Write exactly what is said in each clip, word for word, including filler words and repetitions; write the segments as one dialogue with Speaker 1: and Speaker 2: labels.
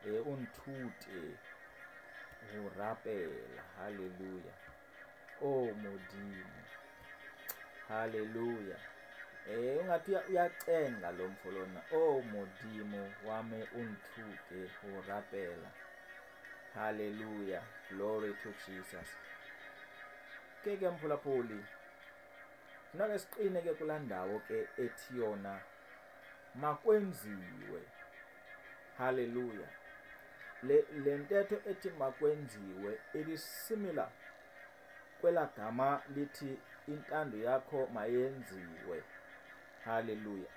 Speaker 1: e untute ho rapela. Haleluya. Oh Modimo, haleluya. Eh ungathi uyacenga lo mfolona. Oh Modimo wami unthuke ho rapela. Hallelujah. Glory to Jesus. Ke ke mphulaphuli. Nake siqine ke kulandawo ke ethi yona makwenziwe. Hallelujah. Le lentetho ethi makwenziwe it is similar kwela gama lithi intando yakho mayenziwe. Hallelujah.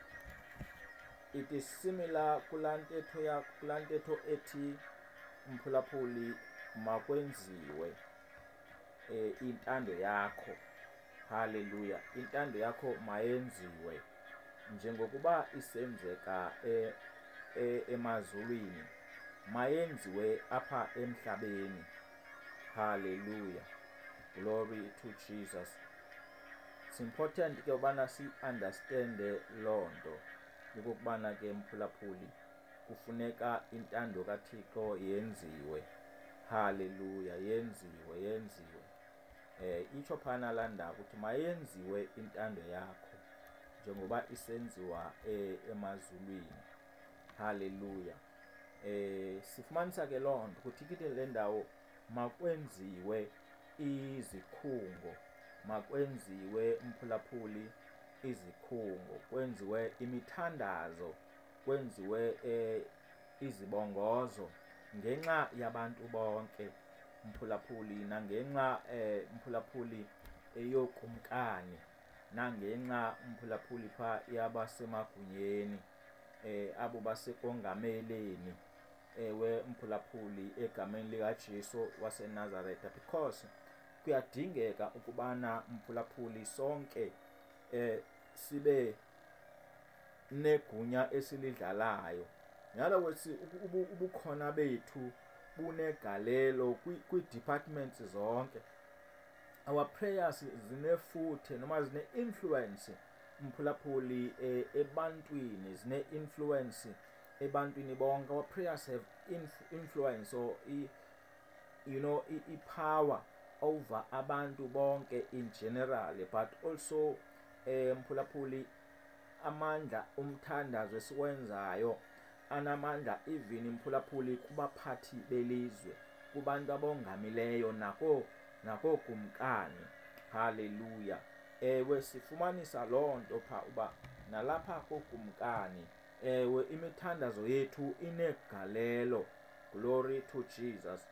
Speaker 1: It is similar kulantetho ya kulantetho ethi mphulaphuli makwenziwe eh intando yakho. Hallelujah. Intando yakho mayenziwe njengokuba isenzeka e emazulwini mayenziwe apha emhlabeni. Hallelujah. Glory to Jesus. It's important ke ubana si understand lonto ukubana ke mphulaphuli kufuneka intando kaThixo yenziwe. Hallelujah. Yenziwe yenziwe eh itsho phana landa ukuthi mayenziwe intando yakho njengoba isenziwa emazulwini. Hallelujah. Eh sifumanisa ke lonto ukuthi kite le ndawo makwenziwe izikhungo, makwenziwe mphulaphuli izikhungo, kwenziwe imithandazo, kwenziwe eh izibongozo ngenxa yabantu bonke mphulaphuli nangenxa eh mphulaphuli eyokumkani nangenxa mphulaphuli pha yabasemagunyeni eh abo basekongameleni ewe mphulaphuli egameni lika Jesu waseNazaretha, because kuyadingeka ukubana mphulaphuli sonke eh sibe negunya esilidlalayo. Nyala wethi ubukhona bethu bunegalelo kwi departments zonke. Our prayers zinefuthe noma zine influence mphulaphuli ebantwini, zine influence ebantwini bonke. Our prayers have influence or you know i power over abantu bonke in general, but also eh mphulaphuli amandla umthandazo esiwenzayo anamandla even mphulaphuli kubaphathi belizwe, kubantu abongamileyo nako nako kumkani. Hallelujah. Ewe sifumanisa lonto pha uba nalapha kokumkani ewe imithandazo yethu inegalelo. Glory to Jesus.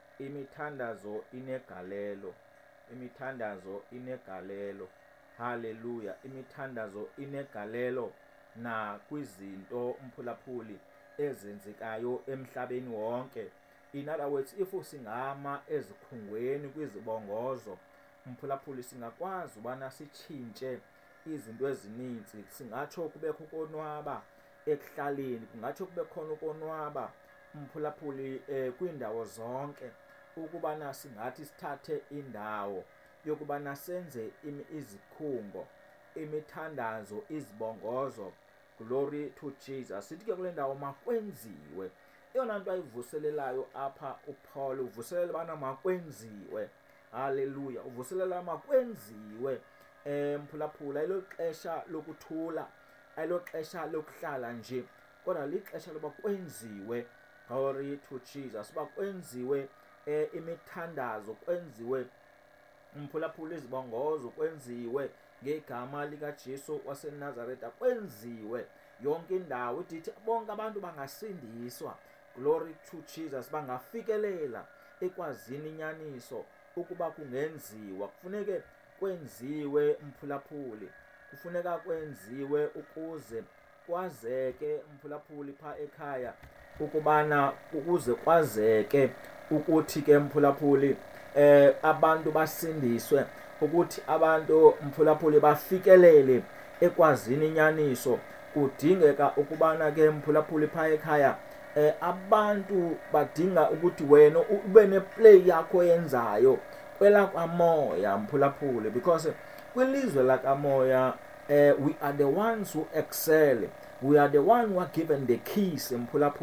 Speaker 1: Imithandazo inegalelo, imithandazo inegalelo. Hallelujah. Imithandazo inegalelo na kwizinto mphulaphuli ezenzekayo emhlabeni wonke. In other words, if usingama ezikhungweni kwizibongozo mphulaphuli singakwazi ubana sichintshe izinto ezininzi. Singatsho kubekho konwaba ekuhlaleni, kungatsho kube khona ukonwaba mphulaphuli eh kwindawo zonke, ukubana singathi sithathe indawo yokubana senze izikhungo, imithandazo, izibongozo. Glory to Jesus. Sithi ke kule ndawo makwenziwe. Eyona nto ayivuselelayo apha uPaul uvuselela bana makwenziwe. Hallelujah. Uvuselela makwenziwe eh mphulaphula ilo xesha lokuthula, ayilo xesha lokuhlala nje, kodwa lixesha loba kwenziwe. Glory to Jesus. Bakwenziwe eh imithandazo, kwenziwe mphulaphula izibongozo, kwenziwe ngegama lika Jesu waseNazaretha, kwenziwe yonke indawo idithi bonke abantu bangasindiswa. Glory to Jesus. Bangafikelela ekwazini inyaniso ukuba kungenziwa. Kufuneke kwenziwe mphulaphuli, kufuneka kwenziwe ukuze kwazeke mphulaphuli pha ekhaya, ukubana ukuze kwazeke ukuthi ke mphulaphuli eh abantu basindiswe, ukuthi abantu mphulaphuli bafikelele ekwazini inyaniso. Kudingeka ukubana ke mphulaphuli pha ekhaya eh abantu badinga ukuthi wena ube neplay yakho yenzayo kwela kwamoya mphulaphuli, because kwilizwe lakamoya eh we are the ones who excel, we are the one who are given the keys mphulaphuli.